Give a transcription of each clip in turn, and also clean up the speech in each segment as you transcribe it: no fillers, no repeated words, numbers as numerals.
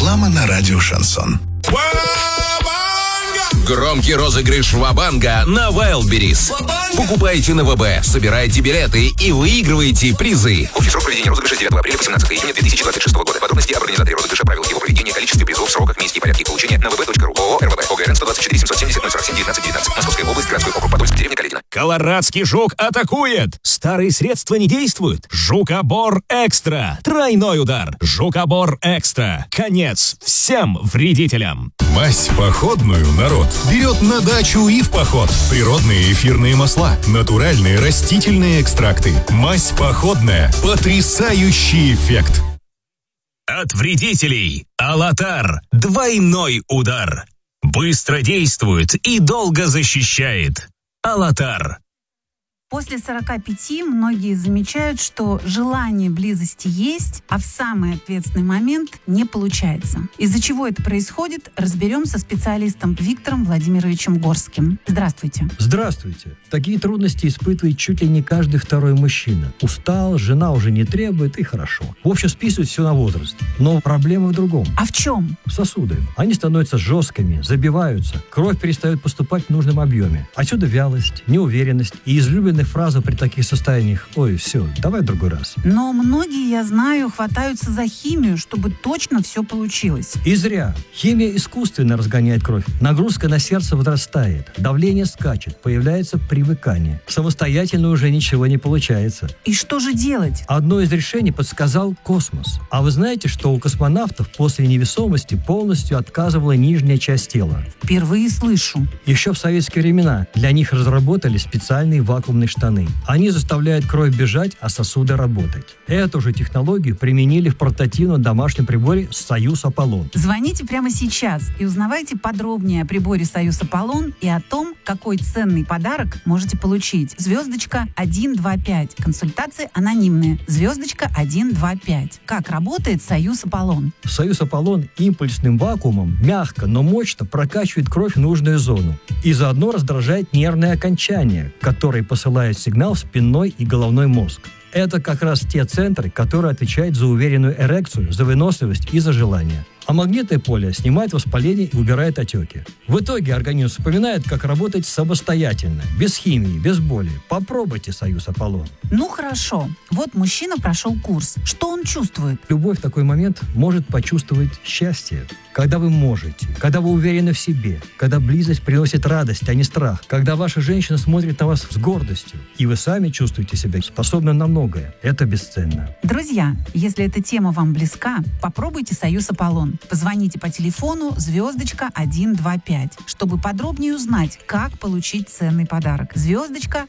Реклама на радио «Шансон». Громкий розыгрыш Ва-банга на Wildberries. Покупайте на ВБ, собирайте билеты и выигрывайте призы. Общий срок проведения розыгрыша с 9 апреля по 17 июня 2026 года. Подробности об организаторе розыгрыша, правилах его проведения, количестве призов, сроках, месте и порядке их получения на vb.ru. ООО «РВБ». ОГРН 124 770 047 19 19. Московская область, городской округ Подольск, деревня Каледино. Колорадский жук атакует! Старые средства не действуют. Жукобор Экстра. Тройной удар. Жукобор Экстра. Конец всем вредителям. Мазь походную народ берет на дачу и в поход. Природные эфирные масла, натуральные растительные экстракты. Мазь походная. Потрясающий эффект. От вредителей Алатар. Двойной удар. Быстро действует и долго защищает. Алатар. После 45 многие замечают, что желание близости есть, а в самый ответственный момент не получается. Из-за чего это происходит, разберем со специалистом Виктором Владимировичем Горским. Здравствуйте. Здравствуйте. Такие трудности испытывает чуть ли не каждый второй мужчина. Устал, жена уже не требует, и хорошо. В общем, списывают все на возраст. Но проблема в другом. А в чем? Сосуды. Они становятся жесткими, забиваются. Кровь перестает поступать в нужном объеме. Отсюда вялость, неуверенность и излюбленная фраза при таких состояниях: «Ой, все, давай в другой раз». Но многие, я знаю, хватаются за химию, чтобы точно все получилось. И зря. Химия искусственно разгоняет кровь. Нагрузка на сердце возрастает. Давление скачет. Появляется привыкание. Самостоятельно уже ничего не получается. И что же делать? Одно из решений подсказал космос. А вы знаете, что у космонавтов после невесомости полностью отказывала нижняя часть тела? Впервые слышу. Еще в советские времена для них разработали специальные вакуумные штаны. Они заставляют кровь бежать, а сосуды работать. Эту же технологию применили в портативном домашнем приборе «Союз Аполлон». Звоните прямо сейчас и узнавайте подробнее о приборе «Союз Аполлон» и о том, какой ценный подарок можете получить. Звездочка 125. Консультации анонимные. Звездочка 125. Как работает «Союз Аполлон»? «Союз Аполлон» импульсным вакуумом мягко, но мощно прокачивает кровь в нужную зону и заодно раздражает нервные окончания, которые посылают сигнал в спинной и головной мозг. Это как раз те центры, которые отвечают за уверенную эрекцию, за выносливость и за желание. А магнитное поле снимает воспаление и убирает отеки. В итоге организм вспоминает, как работать самостоятельно, без химии, без боли. Попробуйте «Союз Аполлон». Ну хорошо. Вот мужчина прошел курс. Что он чувствует? Любовь в такой момент может почувствовать счастье. Когда вы можете, когда вы уверены в себе, когда близость приносит радость, а не страх, когда ваша женщина смотрит на вас с гордостью, и вы сами чувствуете себя способны на многое. Это бесценно. Друзья, если эта тема вам близка, попробуйте «Союз Аполлон». Позвоните по телефону звездочка 125, чтобы подробнее узнать, как получить ценный подарок. Звездочка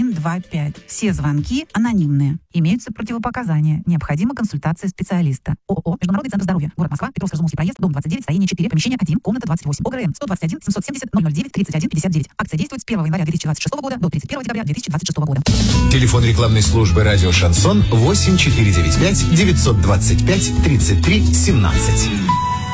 125. Все звонки анонимные. Имеются противопоказания. Необходима консультация специалиста. ООО «Международный центр здоровья». Город Москва. Петровско-Разумовский проезд. Дом 29. Строение 4. Помещение 1. Комната 28. ОГРН 121 770 009 31 59. Акция действует с 1 января 2026 года до 31 декабря 2026 года. Телефон рекламной службы «Радио Шансон» 8495 925 33 17.